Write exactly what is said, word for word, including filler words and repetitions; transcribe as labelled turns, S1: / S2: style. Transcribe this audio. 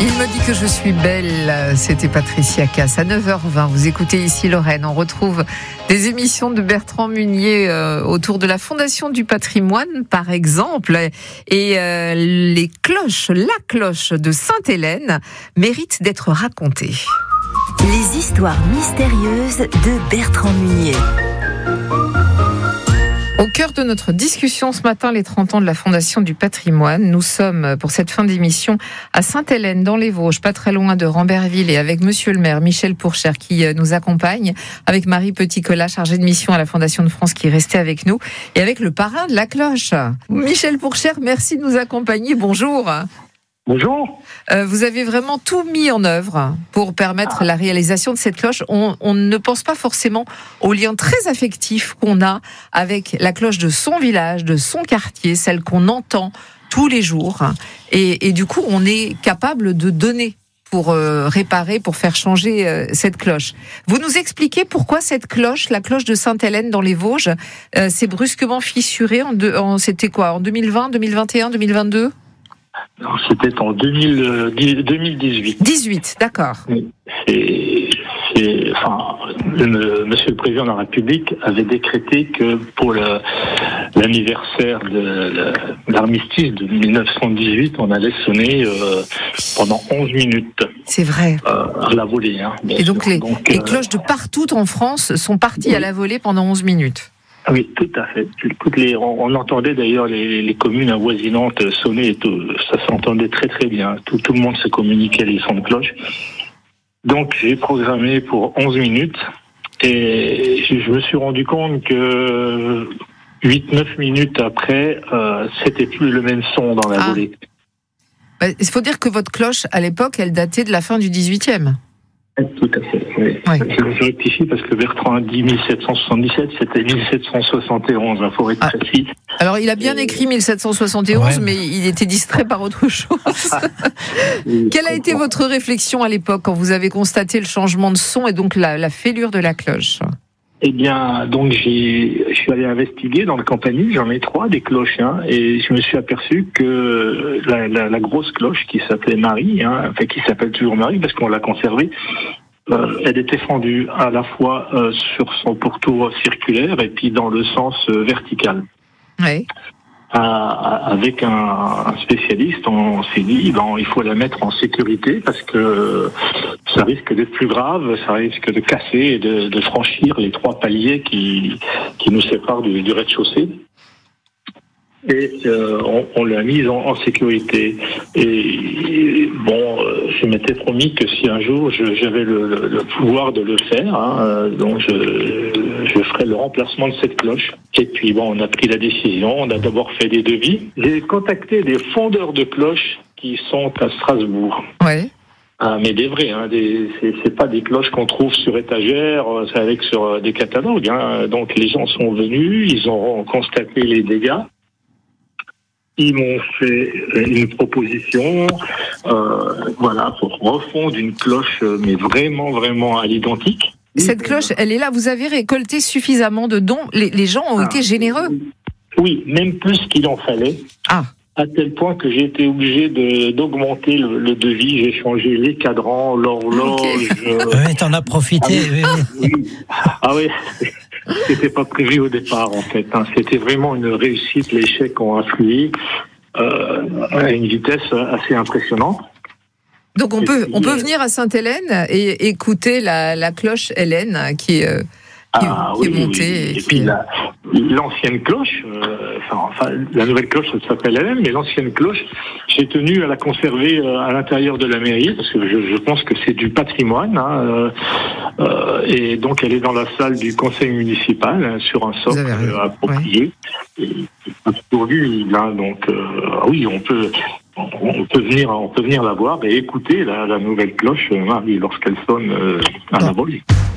S1: Il me dit que je suis belle, c'était Patricia Cass. À neuf heures vingt, vous écoutez ici Lorraine. On retrouve des émissions de Bertrand Munier euh, autour de la Fondation du patrimoine, par exemple. Et euh, les cloches, la cloche de Sainte-Hélène mérite d'être racontée.
S2: Les histoires mystérieuses de Bertrand Munier.
S1: Au cœur de notre discussion ce matin, les trente ans de la Fondation du patrimoine. Nous sommes, pour cette fin d'émission, à Sainte-Hélène, dans les Vosges, pas très loin de Rambervillers, et avec monsieur le maire, Michel Pourchère, qui nous accompagne, avec Marie Petit-Colas, chargée de mission à la Fondation de France, qui est restée avec nous, et avec le parrain de la cloche. Michel Pourchère, merci de nous accompagner. Bonjour.
S3: Bonjour.
S1: Euh, vous avez vraiment tout mis en œuvre pour permettre ah. la réalisation de cette cloche. On, on ne pense pas forcément au lien très affectif qu'on a avec la cloche de son village, de son quartier, celle qu'on entend tous les jours. Et, et du coup, on est capable de donner pour euh, réparer, pour faire changer euh, cette cloche. Vous nous expliquez pourquoi cette cloche, la cloche de Sainte-Hélène dans les Vosges, euh, s'est brusquement fissurée en, de, en c'était quoi, en deux mille vingt, deux mille vingt et un, deux mille vingt-deux?
S3: Alors, c'était en deux mille dix-huit.
S1: dix-huit, d'accord.
S3: Et, et, enfin, le, Monsieur le Président de la République avait décrété que pour le, l'anniversaire de l'armistice de mille neuf cent dix-huit, on allait sonner euh, pendant onze minutes.
S1: C'est vrai.
S3: Euh, à la volée. Hein,
S1: et donc les,
S3: donc,
S1: les
S3: euh,
S1: cloches de partout en France sont parties oui. à la volée pendant onze minutes.
S3: Oui, tout à fait. Toutes les, on, on entendait d'ailleurs les, les communes avoisinantes sonner et tout, ça s'entendait très très bien. Tout, tout le monde se communiquait les sons de cloche. Donc j'ai programmé pour onze minutes et je, je me suis rendu compte que huit neuf minutes après, euh, c'était plus le même son dans la ah. volée.
S1: Bah, il faut dire que votre cloche, à l'époque, elle datait de la fin du dix-huitième.
S3: Tout à fait, oui. Oui. Je rectifie parce que Bertrand a dit mille sept cent soixante-dix-sept, c'était mille sept cent soixante et onze, il faut être ah. précis.
S1: Alors il a bien et... écrit mille sept cent soixante et onze, ouais. mais il était distrait par autre chose. Quelle a été votre réflexion à l'époque quand vous avez constaté le changement de son et donc la, la fêlure de la cloche ?
S3: Eh bien, donc j'ai, je suis allé investiguer dans le campanile, j'en ai trois des cloches, hein, et je me suis aperçu que la, la, la grosse cloche qui s'appelait Marie, hein, enfin qui s'appelle toujours Marie parce qu'on l'a conservée, euh, elle était fendue à la fois euh, sur son pourtour circulaire et puis dans le sens euh, vertical.
S1: Oui.
S3: À, avec un, un spécialiste, on s'est dit ben, il faut la mettre en sécurité parce que ça risque d'être plus grave, ça risque de casser et de, de franchir les trois paliers qui, qui nous séparent du, du rez-de-chaussée. Et euh, on, on l'a mise en, en sécurité. Et, et bon, euh, je m'étais promis que si un jour je, j'avais le, le, le pouvoir de le faire, hein, euh, donc je, je ferais le remplacement de cette cloche. Et puis bon, on a pris la décision. On a d'abord fait des devis. J'ai contacté des fondeurs de cloches qui sont à Strasbourg.
S1: Ouais.
S3: Ah, mais des vrais, hein, des, c'est, c'est pas des cloches qu'on trouve sur étagère, c'est avec sur des catalogues. Hein. Donc les gens sont venus, ils ont constaté les dégâts. Ils m'ont fait une proposition, euh, voilà, pour refondre une cloche, mais vraiment, vraiment à l'identique.
S1: Cette cloche, elle est là. Vous avez récolté suffisamment de dons. Les, les gens ont ah, été généreux.
S3: Oui, même plus qu'il en fallait.
S1: Ah.
S3: À tel point que j'ai été obligé de, d'augmenter le, le devis. J'ai changé les cadrans, l'horloge. Okay.
S4: Euh... Oui, t'en as profité.
S3: Ah oui. oui. Ah oui. C'était pas prévu au départ, en fait. Hein. C'était vraiment une réussite. Les chèques ont afflué euh, à une vitesse assez impressionnante.
S1: Donc on et peut, puis, on peut venir à Sainte-Hélène et écouter la, la cloche Hélène qui, euh, qui,
S3: ah,
S1: qui
S3: oui,
S1: est montée.
S3: Oui.
S1: Et,
S3: et
S1: qui...
S3: puis la, l'ancienne cloche, euh, enfin, enfin la nouvelle cloche ça s'appelle Hélène, mais l'ancienne cloche, j'ai tenu à la conserver euh, à l'intérieur de la mairie parce que je, je pense que c'est du patrimoine. Hein, euh, euh, et donc elle est dans la salle du conseil municipal hein, sur un socle euh, approprié. Ouais. Et, pourvu, là, donc euh, oui, on peut. On peut venir, on peut venir la voir et écouter la, la nouvelle cloche Marie lorsqu'elle sonne euh, à la volée.